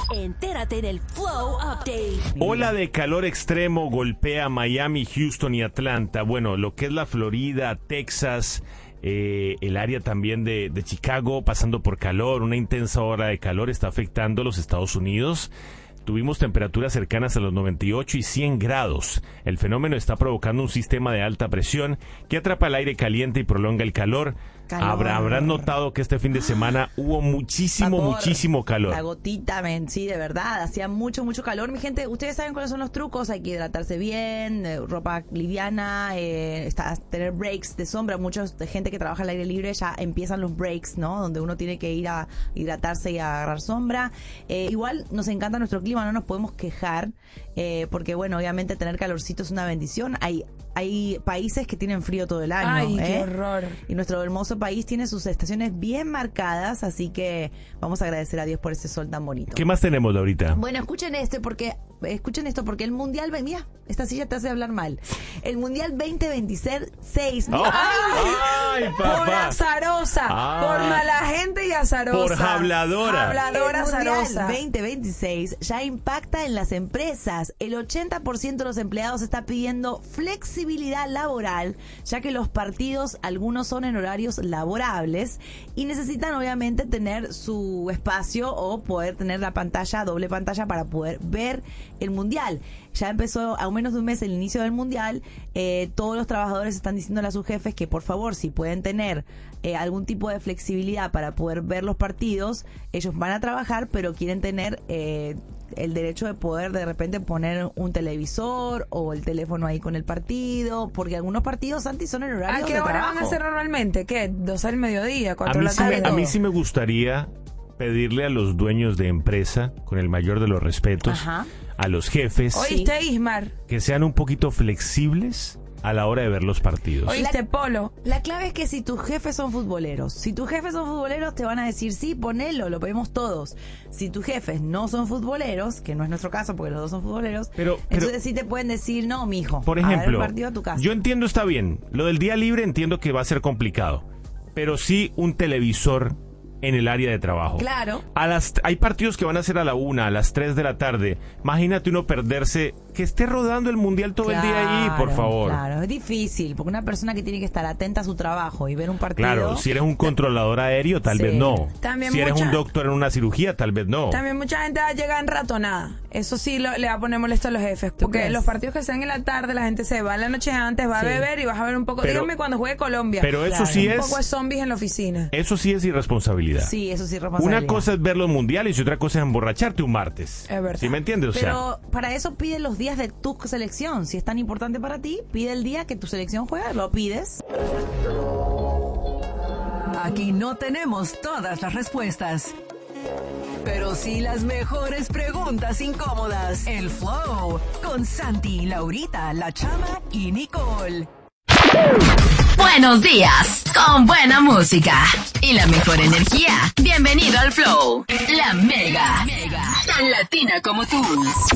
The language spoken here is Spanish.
Entérate en el Flow Update. Ola de calor extremo golpea Miami, Houston y Atlanta. Bueno, lo que es la Florida, Texas, el área también de Chicago, pasando por calor. Una intensa ola de calor está afectando a los Estados Unidos. Tuvimos temperaturas cercanas a los 98 y 100 grados. El fenómeno está provocando un sistema de alta presión que atrapa el aire caliente y prolonga el calor. Habrán notado que este fin de semana hubo muchísimo calor. La gotita, sí, de verdad, hacía mucho calor. Mi gente, ustedes saben cuáles son los trucos. Hay que hidratarse bien, ropa liviana, tener breaks de sombra. Mucha gente que trabaja al aire libre ya empiezan los breaks, ¿no? Donde uno tiene que ir a hidratarse y a agarrar sombra. Igual nos encanta nuestro clima, no nos podemos quejar, porque bueno, obviamente tener calorcito es una bendición. Hay países que tienen frío todo el año. Ay, qué horror. Y nuestro hermoso país tiene sus estaciones bien marcadas, así que vamos a agradecer a Dios por ese sol tan bonito. ¿Qué más tenemos ahorita? Bueno, escuchen esto porque el Mundial, mira, esta silla te hace hablar mal. El Mundial 2026. Oh. ¡Ay, papá! Por azarosa, por mala gente y azarosa. Por habladora. El azarosa. Mundial 2026 ya impacta en las empresas. El 80% de los empleados está pidiendo flexibilidad laboral, ya que los partidos, algunos son en horarios laborables y necesitan obviamente tener su espacio o poder tener la pantalla, doble pantalla para poder ver el Mundial. Ya empezó a menos de un mes el inicio del Mundial. Todos los trabajadores están diciéndole a sus jefes que por favor, si pueden tener algún tipo de flexibilidad para poder ver los partidos, ellos van a trabajar, pero quieren tener el derecho de poder de repente poner un televisor o el teléfono ahí con el partido, porque algunos partidos, Santi, son en horario de trabajo. ¿A qué hora van a ser normalmente? ¿Qué? 12 del mediodía, 4 de la tarde. A mí sí me gustaría pedirle a los dueños de empresa, con el mayor de los respetos, a los jefes, ¿Oíste, Ismar? que sean un poquito flexibles a la hora de ver los partidos. ¿Oíste, Polo? La clave es que si tus jefes son futboleros, te van a decir, sí, ponelo, lo ponemos todos. Si tus jefes no son futboleros, que no es nuestro caso porque los dos son futboleros, entonces sí te pueden decir, no, mijo, por ejemplo, a ver el partido a tu casa. Yo entiendo, está bien, lo del día libre entiendo que va a ser complicado, pero sí un televisor en el área de trabajo. Claro. Hay partidos que van a ser a la 1, a las 3 de la tarde. Imagínate uno perderse, que esté rodando el Mundial todo el día ahí, por favor. Claro, es difícil, porque una persona que tiene que estar atenta a su trabajo y ver un partido... Claro, si eres un controlador aéreo, tal vez no. También si eres un doctor en una cirugía, tal vez no. También mucha gente va a llegar enratonada. Eso sí le va a poner molesto a los jefes. Porque los partidos que sean en la tarde, la gente se va en la noche antes, va a beber y vas a ver un poco... Dígame cuando juegue Colombia. Pero eso sí es... Un poco de zombies en la oficina. Eso sí es irresponsabilidad. Sí, eso sí es responsabilidad. Una cosa es ver los mundiales y otra cosa es emborracharte un martes. Es verdad. ¿Sí me entiendes? Pero para eso pide los días de tu selección. Si es tan importante para ti, pide el día que tu selección juega, lo pides. Aquí no tenemos todas las respuestas, pero sí las mejores preguntas incómodas. El Flow con Santi, Laurita, La Chama y Nicole. Buenos días, con buena música y la mejor energía. Bienvenido al Flow, la Mega, tan latina como tú.